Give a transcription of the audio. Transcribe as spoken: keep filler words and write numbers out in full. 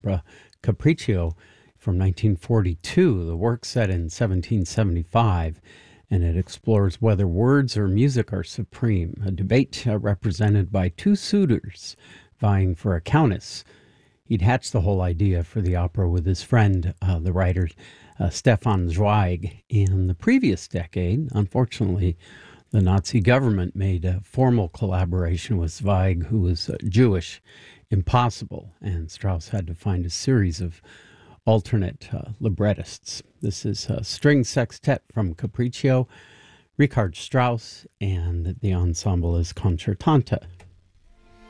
opera Capriccio from nineteen forty-two. The work set in seventeen seventy-five, and it explores whether words or music are supreme, a debate uh, represented by two suitors vying for a countess. He'd hatched the whole idea for the opera with his friend, uh, the writer uh, Stefan Zweig. In the previous decade, unfortunately, the Nazi government made a formal collaboration with Zweig, who was uh, Jewish, impossible, and Strauss had to find a series of alternate uh, librettists. This is a string sextet from Capriccio, Richard Strauss, and the ensemble is Concertante.